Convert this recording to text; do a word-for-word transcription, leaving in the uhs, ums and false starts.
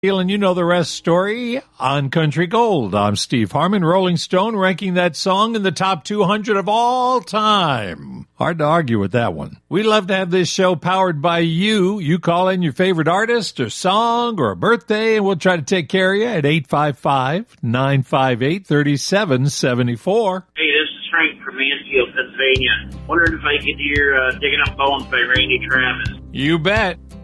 And you know the rest story on Country Gold. I'm Steve Harmon. Rolling Stone ranking that song in the top two hundred of all time. Hard to argue with that one. We love to have this show powered by you. You call in your favorite artist or song or a birthday, and we'll try to take care of you at eight five five, nine five eight, three seven seven four. Hey, this is Frank from Mansfield, Pennsylvania. Wondering if I could hear uh, Digging Up Bones by Randy Travis. You bet.